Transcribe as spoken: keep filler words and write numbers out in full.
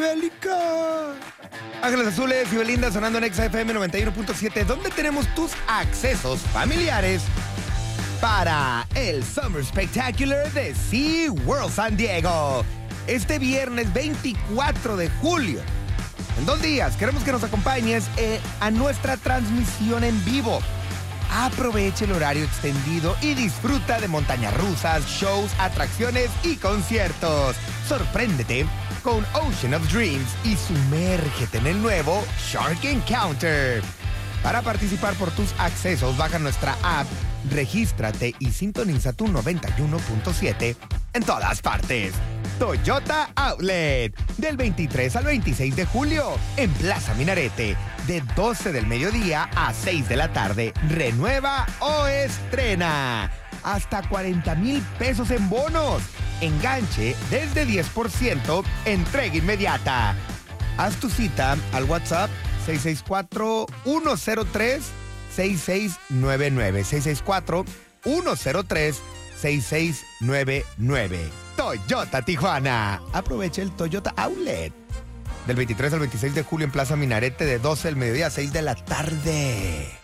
Bélica. Ángeles Azules y Belinda sonando en Exa F M noventa y uno punto siete, donde tenemos tus accesos familiares para el Summer Spectacular de SeaWorld San Diego. Este viernes veinticuatro de julio. En dos días queremos que nos acompañes eh, a nuestra transmisión en vivo. Aproveche el horario extendido y disfruta de montañas rusas, shows, atracciones y conciertos. Sorpréndete con Ocean of Dreams y sumérgete en el nuevo Shark Encounter. Para participar por tus accesos, baja nuestra app, regístrate y sintoniza tu noventa y uno punto siete en todas partes. Toyota Outlet, del veintitrés al veintiséis de julio, en Plaza Minarete, de doce del mediodía a seis de la tarde. Renueva o estrena. Hasta cuarenta mil pesos en bonos. Enganche desde diez por ciento, entrega inmediata. Haz tu cita al WhatsApp seis seis cuatro, uno cero tres, seis seis nueve nueve. seis seis cuatro, uno cero tres, seis seis nueve nueve. Toyota Tijuana. Aprovecha el Toyota Outlet. Del veintitrés al veintiséis de julio en Plaza Minarete, de doce del mediodía a seis de la tarde.